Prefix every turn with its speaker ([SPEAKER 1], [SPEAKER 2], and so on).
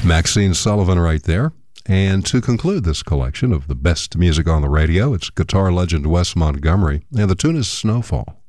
[SPEAKER 1] Maxine Sullivan right there. And to conclude this collection of the best music on the radio, it's guitar legend Wes Montgomery, and the tune is Snowfall.